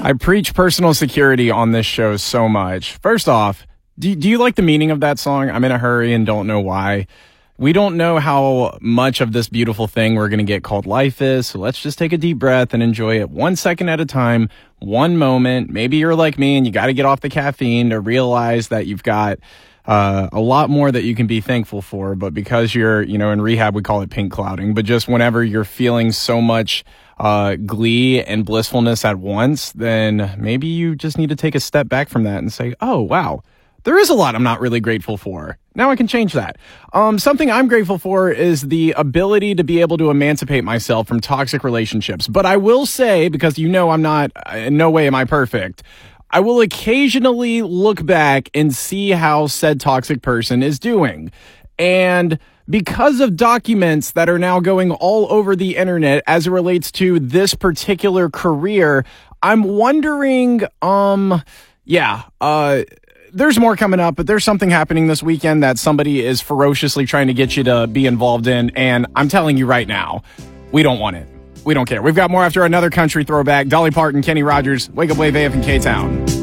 I preach personal security on this show so much. First off, do you like the meaning of that song? I'm in a hurry and don't know why. We don't know how much of this beautiful thing we're going to get called life is, so let's just take a deep breath and enjoy it 1 second at a time, one moment. Maybe you're like me and you got to get off the caffeine to realize that you've got a lot more that you can be thankful for, but because you're, in rehab, we call it pink clouding, but just whenever you're feeling so much glee and blissfulness at once, then maybe you just need to take a step back from that and say, oh, wow, there is a lot I'm not really grateful for. Now I can change that. Something I'm grateful for is the ability to be able to emancipate myself from toxic relationships. But I will say, because I'm not, in no way am I perfect, I will occasionally look back and see how said toxic person is doing. And because of documents that are now going all over the internet as it relates to this particular career, I'm wondering, there's more coming up, but there's something happening this weekend that somebody is ferociously trying to get you to be involved in. And I'm telling you right now, we don't want it. We don't care. We've got more after another country throwback. Dolly Parton, Kenny Rogers, Wake Up Wave AF in K-Town.